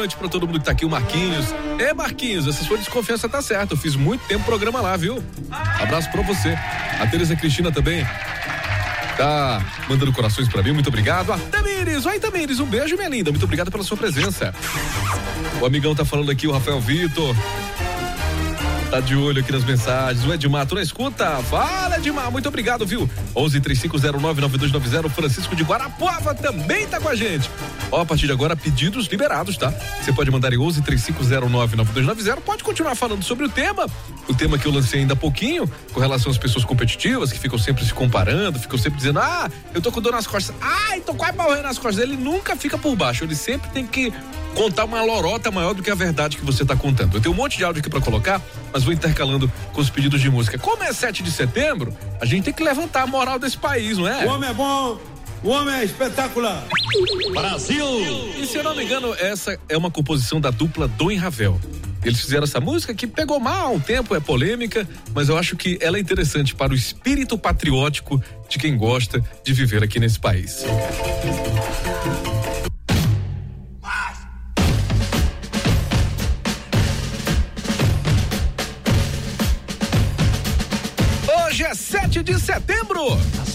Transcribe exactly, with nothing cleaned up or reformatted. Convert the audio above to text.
noite pra todo mundo que tá aqui, o Marquinhos. É, Marquinhos, essa sua desconfiança tá certa. Eu fiz muito tempo programa lá, viu? Abraço pra você. A Tereza Cristina também tá mandando corações pra mim, muito obrigado. A Tamires, oi Tamires, um beijo, minha linda. Muito obrigado pela sua presença. O amigão tá falando aqui, o Rafael Vitor. Tá de olho aqui nas mensagens. O Edmar, tu na escuta? Fala, Edmar, muito obrigado, viu? onze, três cinco zero nove, nove dois nove zero. Francisco de Guarapuava também tá com a gente. Ó, a partir de agora, pedidos liberados, tá? Você pode mandar em onze, três cinco zero nove, nove dois nove zero. Pode continuar falando sobre o tema. O tema que eu lancei ainda há pouquinho, com relação às pessoas competitivas, que ficam sempre se comparando, ficam sempre dizendo, ah, eu tô com dor nas costas. Ai, tô quase morrendo nas costas. Ele nunca fica por baixo. Ele sempre tem que contar uma lorota maior do que a verdade que você tá contando. Eu tenho um monte de áudio aqui pra colocar, mas vou intercalando com os pedidos de música. Como é sete de setembro, a gente tem que levantar a moral desse país, não é? O homem é bom, o homem é espetacular. Brasil! E se eu não me engano, essa é uma composição da dupla Dom e Ravel. Eles fizeram essa música que pegou mal há um tempo, é polêmica, mas eu acho que ela é interessante para o espírito patriótico de quem gosta de viver aqui nesse país. Hoje é sete de setembro.